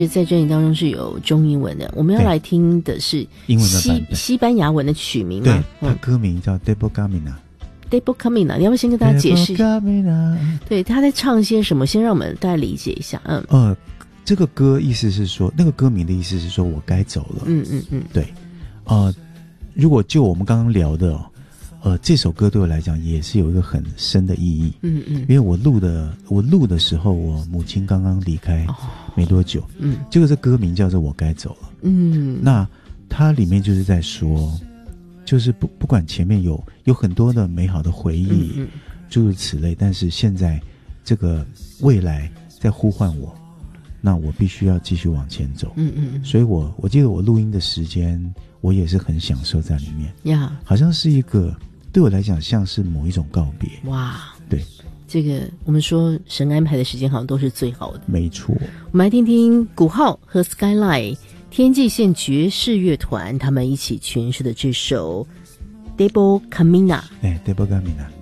在专辑当中是有中英文的，我们要来听的是英文的版本， 西班牙文的曲名嘛？ 对，它歌名叫 Debo Camina。Debo Camina， 你要不要先跟大家解释？对，他在唱些什么？先让我们大家理解一下。 这个歌意思是说，那个歌名的意思是说我该走了。对，如果就我们刚刚聊的这首歌对我来讲也是有一个很深的意义。因为我录的时候，我母亲刚刚离开没多久。这个歌名叫做我该走了。那它里面就是在说，就是不管前面有很多的美好的回忆，诸如此类，但是现在这个未来在呼唤我，那我必须要继续往前走。所以我记得我录音的时间，我也是很享受在里面。好像是一个对我来讲像是某一种告别。哇，对， 这个我们说神安排的时间好像都是最好的。 没错， 我们来听听鼓号和 Skyline 天际线爵士乐团他们一起诠释的这首 Debo Camina。 Debo Camina。